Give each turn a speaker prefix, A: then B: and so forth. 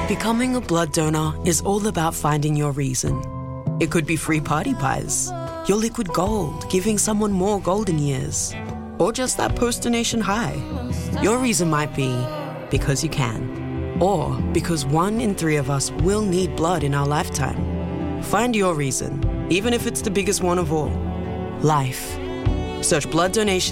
A: Becoming a blood donor is all about finding your reason. It could be free party pies, your liquid gold giving someone more golden years, or just that post-donation high. Your reason might be because you can, or because 1 in 3 of us will need blood in our lifetime. Find your reason, even if it's the biggest one of all. Life. Search blood donation